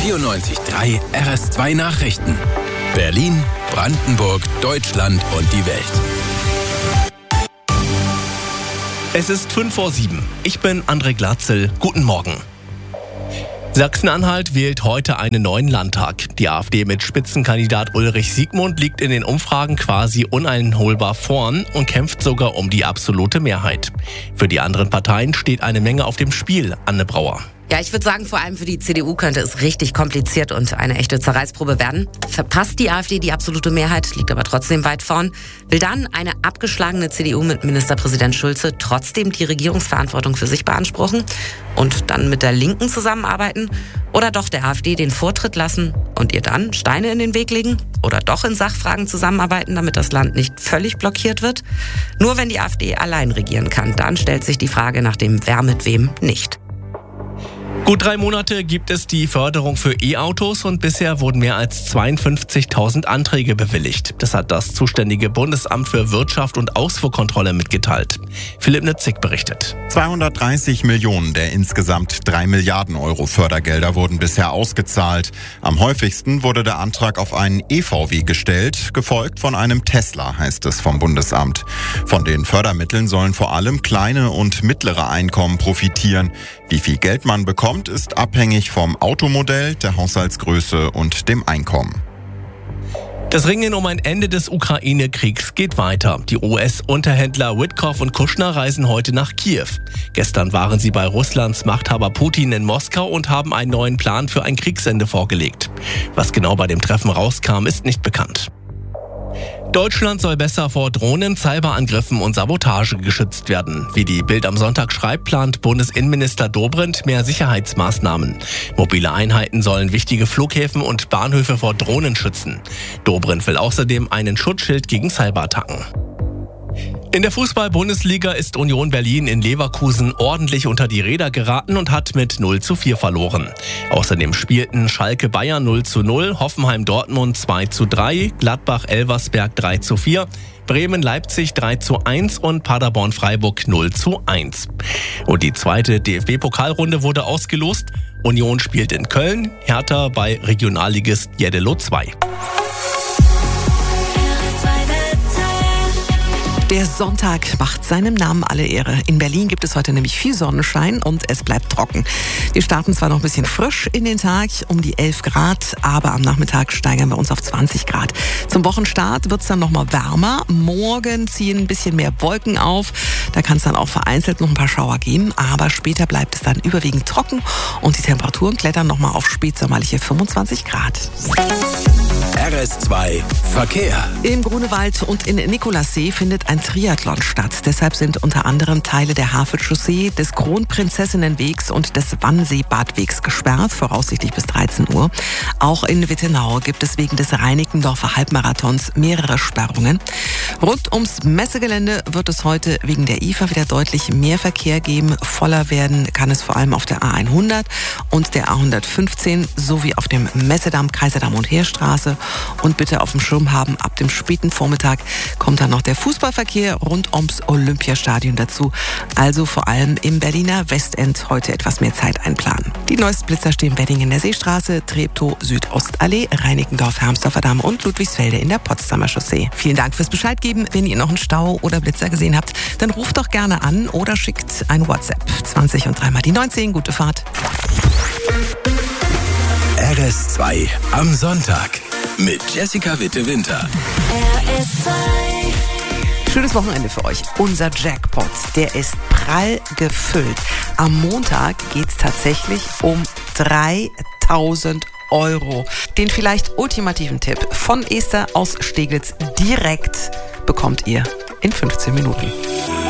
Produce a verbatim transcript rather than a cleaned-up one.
vierundneunzig Komma drei R S zwei Nachrichten. Berlin, Brandenburg, Deutschland und die Welt. Es ist fünf vor sieben. Ich bin André Glatzel. Guten Morgen. Sachsen-Anhalt wählt heute einen neuen Landtag. Die AfD mit Spitzenkandidat Ulrich Siegmund liegt in den Umfragen quasi uneinholbar vorn und kämpft sogar um die absolute Mehrheit. Für die anderen Parteien steht eine Menge auf dem Spiel. Anne Brauer. Ja, ich würde sagen, vor allem für die C D U könnte es richtig kompliziert und eine echte Zerreißprobe werden. Verpasst die AfD die absolute Mehrheit, liegt aber trotzdem weit vorn, will dann eine abgeschlagene C D U mit Ministerpräsident Schulze trotzdem die Regierungsverantwortung für sich beanspruchen und dann mit der Linken zusammenarbeiten oder doch der AfD den Vortritt lassen und ihr dann Steine in den Weg legen oder doch in Sachfragen zusammenarbeiten, damit das Land nicht völlig blockiert wird? Nur wenn die AfD allein regieren kann, dann stellt sich die Frage nach dem Wer mit wem nicht. Gut drei Monate gibt es die Förderung für E-Autos und bisher wurden mehr als zweiundfünfzigtausend Anträge bewilligt. Das hat das zuständige Bundesamt für Wirtschaft und Ausfuhrkontrolle mitgeteilt. Philipp Nitzig berichtet. zweihundertdreißig Millionen der insgesamt drei Milliarden Euro Fördergelder wurden bisher ausgezahlt. Am häufigsten wurde der Antrag auf einen E V W gestellt, gefolgt von einem Tesla, heißt es vom Bundesamt. Von den Fördermitteln sollen vor allem kleine und mittlere Einkommen profitieren. Wie viel Geld man bekommt, ist abhängig vom Automodell, der Haushaltsgröße und dem Einkommen. Das Ringen um ein Ende des Ukraine-Kriegs geht weiter. Die U S-Unterhändler Witkoff und Kushner reisen heute nach Kiew. Gestern waren sie bei Russlands Machthaber Putin in Moskau und haben einen neuen Plan für ein Kriegsende vorgelegt. Was genau bei dem Treffen rauskam, ist nicht bekannt. Deutschland soll besser vor Drohnen, Cyberangriffen und Sabotage geschützt werden. Wie die Bild am Sonntag schreibt, plant Bundesinnenminister Dobrindt mehr Sicherheitsmaßnahmen. Mobile Einheiten sollen wichtige Flughäfen und Bahnhöfe vor Drohnen schützen. Dobrindt will außerdem einen Schutzschild gegen Cyberattacken. In der Fußball-Bundesliga ist Union Berlin in Leverkusen ordentlich unter die Räder geraten und hat mit null zu vier verloren. Außerdem spielten Schalke Bayern null zu null, Hoffenheim Dortmund zwei zu drei, Gladbach Elversberg drei zu vier, Bremen Leipzig drei zu eins und Paderborn Freiburg null zu eins. Und die zweite D F B-Pokalrunde wurde ausgelost. Union spielt in Köln, Hertha bei Regionalligist Jeddelo zwei. Der Sonntag macht seinem Namen alle Ehre. In Berlin gibt es heute nämlich viel Sonnenschein und es bleibt trocken. Wir starten zwar noch ein bisschen frisch in den Tag, um die elf Grad, aber am Nachmittag steigern wir uns auf zwanzig Grad. Zum Wochenstart wird es dann nochmal wärmer. Morgen ziehen ein bisschen mehr Wolken auf. Da kann es dann auch vereinzelt noch ein paar Schauer geben, aber später bleibt es dann überwiegend trocken und die Temperaturen klettern nochmal auf spätsommerliche fünfundzwanzig Grad. R S zwei Verkehr. Im Grunewald und in Nikolassee findet ein Triathlon statt. Deshalb sind unter anderem Teile der Havelchaussee, des Kronprinzessinnenwegs und des Wannsee-Badwegs gesperrt, voraussichtlich bis dreizehn Uhr. Auch in Wittenau gibt es wegen des Reinickendorfer Halbmarathons mehrere Sperrungen. Rund ums Messegelände wird es heute wegen der I F A wieder deutlich mehr Verkehr geben. Voller werden kann es vor allem auf der A hundert und der A hundertfünfzehn sowie auf dem Messedamm, Kaiserdamm und Heerstraße. Und bitte auf dem Schirm haben, ab dem späten Vormittag kommt dann noch der Fußballverkehr rund ums Olympiastadion dazu. Also vor allem im Berliner Westend heute etwas mehr Zeit einplanen. Die neuesten Blitzer stehen Wedding in der Seestraße, Treptow Südostallee, Reinickendorf, Hermsdorfer Damm und Ludwigsfelde in der Potsdamer Chaussee. Vielen Dank fürs Bescheid geben. Wenn ihr noch einen Stau oder Blitzer gesehen habt, dann ruft doch gerne an oder schickt ein WhatsApp. zwanzig und dreimal die neunzehn. Gute Fahrt. R S zwei am Sonntag mit Jessica Witte-Winter. R S zwei. Schönes Wochenende für euch. Unser Jackpot, der ist prall gefüllt. Am Montag geht es tatsächlich um dreitausend Euro. Den vielleicht ultimativen Tipp von Esther aus Steglitz direkt bekommt ihr in fünfzehn Minuten.